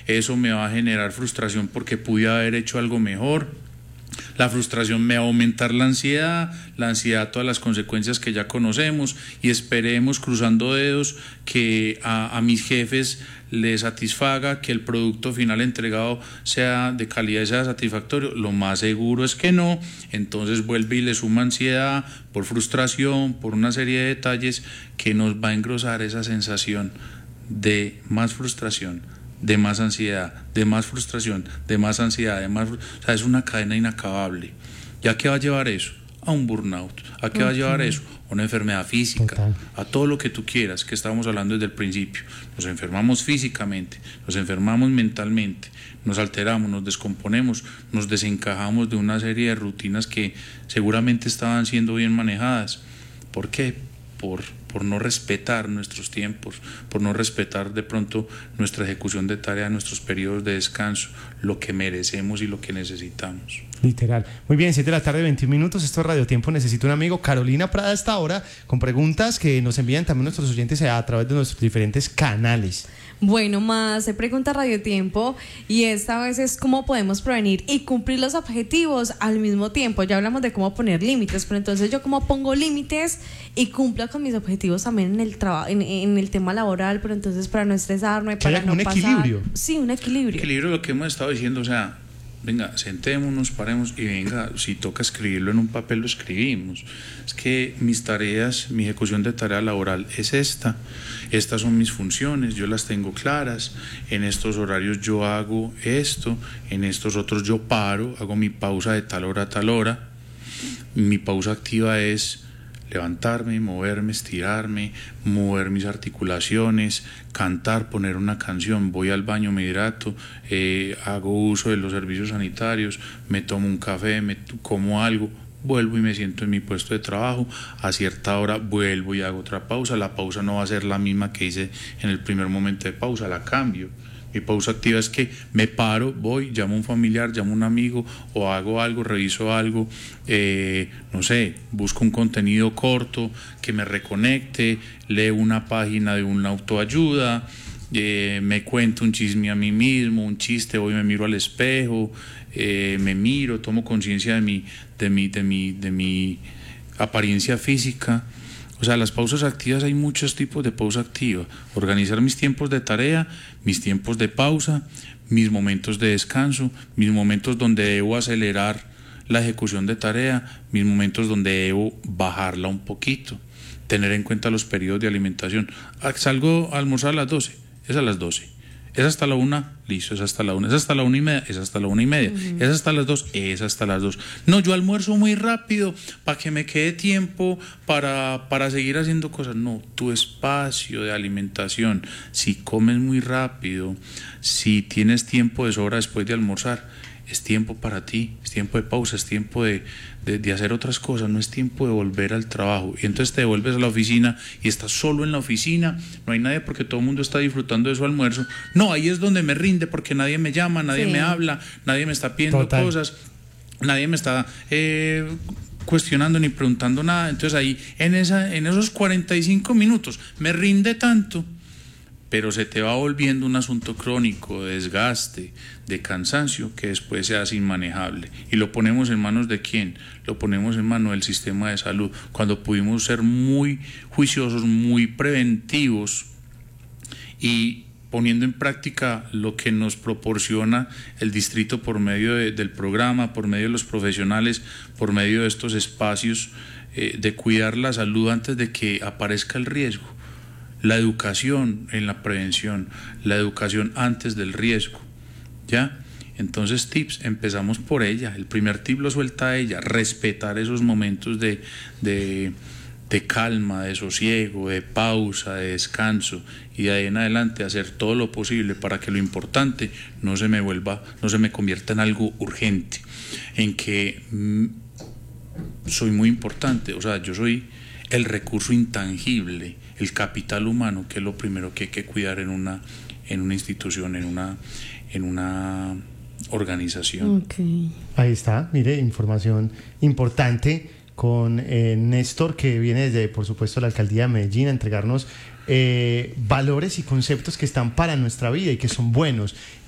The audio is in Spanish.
eso me va a generar frustración porque pude haber hecho algo mejor. La frustración me va a aumentar la ansiedad, todas las consecuencias que ya conocemos, y esperemos, cruzando dedos, que a mis jefes les satisfaga, que el producto final entregado sea de calidad y sea satisfactorio. Lo más seguro es que no, entonces vuelve y le suma ansiedad por frustración, por una serie de detalles que nos va a engrosar esa sensación de más frustración, de más ansiedad, de más frustración, de más ansiedad, o sea, es una cadena inacabable. ¿Ya qué va a llevar eso? A un burnout. ¿A qué va a llevar eso? A una enfermedad física. Total. A todo lo que tú quieras, que estábamos hablando desde el principio. Nos enfermamos físicamente, nos enfermamos mentalmente, nos alteramos, nos descomponemos, nos desencajamos de una serie de rutinas que seguramente estaban siendo bien manejadas. ¿Por qué? Por no respetar nuestros tiempos, por no respetar de pronto nuestra ejecución de tarea, nuestros periodos de descanso, lo que merecemos y lo que necesitamos. Literal. Muy bien, 7 de la tarde, 21 minutos. Esto es Radio Tiempo Necesito un Amigo. Carolina Prada está ahora con preguntas que nos envían también nuestros oyentes a través de nuestros diferentes canales. Bueno, más se pregunta Radio Tiempo, y esta vez es cómo podemos prevenir y cumplir los objetivos al mismo tiempo. Ya hablamos de cómo poner límites, pero entonces yo cómo pongo límites y cumplo con mis objetivos también en el trabajo, en el tema laboral, pero entonces para no estresarme, para no pasar. Un equilibrio. Sí, un equilibrio. Equilibrio, lo que hemos estado diciendo, o sea, venga, sentémonos, paremos y venga, si toca escribirlo en un papel, lo escribimos. Es que mis tareas, mi ejecución de tarea laboral es estas son mis funciones, yo las tengo claras, en estos horarios yo hago esto, en estos otros yo paro, hago mi pausa de tal hora a tal hora. Mi pausa activa es levantarme, moverme, estirarme, mover mis articulaciones, cantar, poner una canción, voy al baño, me hidrato, hago uso de los servicios sanitarios, me tomo un café, me como algo, vuelvo y me siento en mi puesto de trabajo, a cierta hora vuelvo y hago otra pausa. La pausa no va a ser la misma que hice en el primer momento de pausa, la cambio. Mi pausa activa es que me paro, voy, llamo a un familiar, llamo a un amigo, o hago algo, reviso algo, no sé, busco un contenido corto que me reconecte, leo una página de una autoayuda, me cuento un chisme a mí mismo, un chiste, voy, me miro al espejo, me miro, tomo conciencia de mi apariencia física. O sea, las pausas activas, hay muchos tipos de pausa activa. Organizar mis tiempos de tarea, mis tiempos de pausa, mis momentos de descanso, mis momentos donde debo acelerar la ejecución de tarea, mis momentos donde debo bajarla un poquito. Tener en cuenta los periodos de alimentación. Salgo a almorzar a las 12, es a las 12. Es hasta la 1, listo, es hasta la 1, es hasta la 1:30, es hasta la 1:30, es hasta las 2, es hasta las 2. No, yo almuerzo muy rápido para que me quede tiempo para seguir haciendo cosas. No, tu espacio de alimentación, si comes muy rápido, si tienes tiempo de sobra después de almorzar, es tiempo para ti, es tiempo de pausa, es tiempo de hacer otras cosas, no es tiempo de volver al trabajo. Y entonces te devuelves a la oficina y estás solo en la oficina, no hay nadie porque todo el mundo está disfrutando de su almuerzo. No, ahí es donde me rinde porque nadie me llama, nadie me habla, nadie me está pidiendo cosas, nadie me está cuestionando ni preguntando nada. Entonces ahí en esos 45 minutos me rinde tanto, pero se te va volviendo un asunto crónico de desgaste, de cansancio, que después se hace inmanejable. Y lo ponemos en manos de ¿quién? Lo ponemos en manos del sistema de salud, cuando pudimos ser muy juiciosos, muy preventivos y poniendo en práctica lo que nos proporciona el distrito por medio del programa, por medio de los profesionales, por medio de estos espacios de cuidar la salud antes de que aparezca el riesgo. La educación en la prevención, la educación antes del riesgo, ¿ya? Entonces, tips, empezamos por ella. El primer tip lo suelta ella, respetar esos momentos de calma, de sosiego, de pausa, de descanso, y de ahí en adelante hacer todo lo posible para que lo importante no se me convierta en algo urgente, en que soy muy importante, o sea, yo soy el recurso intangible, el capital humano, que es lo primero que hay que cuidar en una institución, en una organización. Okay. Ahí está, mire, información importante con Néstor, que viene desde, por supuesto, la Alcaldía de Medellín a entregarnos valores y conceptos que están para nuestra vida y que son buenos.